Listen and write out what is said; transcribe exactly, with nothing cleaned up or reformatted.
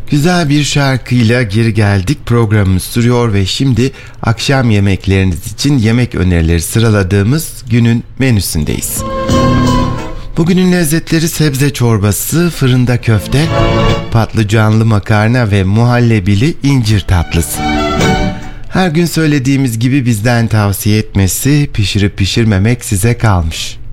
Güzel bir şarkıyla geri geldik. Programımız sürüyor ve şimdi akşam yemekleriniz için yemek önerileri sıraladığımız günün menüsündeyiz. Bugünün lezzetleri sebze çorbası, fırında köfte, patlıcanlı makarna ve muhallebili incir tatlısı. Her gün söylediğimiz gibi bizden tavsiye etmesi, pişirip pişirmemek size kalmış.